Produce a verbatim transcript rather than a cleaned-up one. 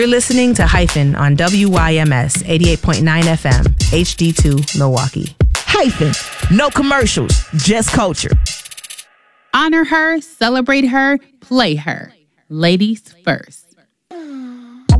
You're listening to Hyphen on W Y M S eighty-eight point nine F M, H D two, Milwaukee. Hyphen. No commercials, just culture. Honor her, celebrate her, play her. Ladies first.